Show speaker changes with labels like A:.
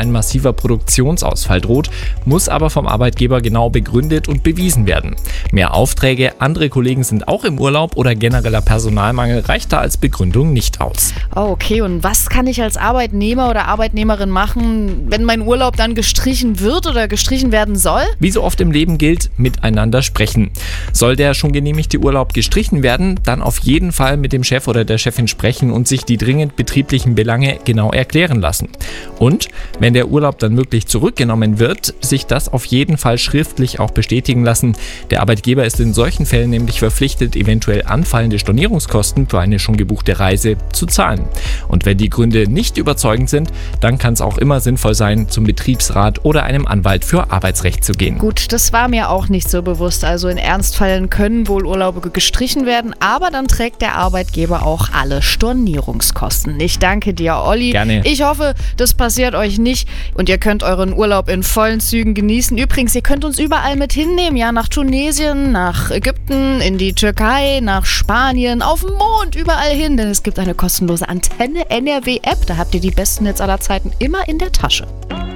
A: ein massiver Produktionsausfall droht, muss aber vom Arbeitgeber genau begründet und bewiesen werden. Mehr Aufträge, andere Kollegen sind auch im Urlaub oder genereller Personalmangel reicht da als Begründung nicht aus.
B: Oh, okay, und was kann ich als Arbeitnehmer oder Arbeitnehmerin machen, wenn mein Urlaub dann gestrichen wird oder gestrichen werden soll?
A: Wie so oft im Leben gilt, miteinander sprechen. Soll der schon genehmigte Urlaub gestrichen werden, dann auf jeden Fall mit dem Chef oder der Chefin sprechen und sich die dringend betrieblichen Belange genau erklären lassen. Und wenn der Urlaub dann wirklich zurückgenommen wird, sich das auf jeden Fall schriftlich auch bestätigen lassen. Der Arbeitgeber ist in solchen Fällen nämlich verpflichtet, eventuell anfallende Stornierungskosten für eine schon gebuchte Reise zu zahlen. Und wenn die Gründe nicht überzeugend sind, dann kann es auch immer sinnvoll sein, zum Betriebsrat oder einem Anwalt für Arbeitsrecht zu gehen.
B: Gut, das war mir auch nicht so bewusst. Also in Ernstfällen können wohl Urlaube gestrichen werden, aber dann trägt der Arbeitgeber auch alle Stornierungskosten. Ich danke dir, Olli.
A: Gerne.
B: Ich hoffe, das passiert euch nicht und ihr könnt euren Urlaub in vollen Zügen genießen. Übrigens, ihr könnt uns überall mit hinnehmen, ja, nach Tunesien, nach Ägypten, in die Türkei, nach Spanien, auf den Mond, überall hin, denn es gibt eine kostenlose Antenne NRW-App. Da habt ihr die besten Netze aller Zeiten immer in der Tasche.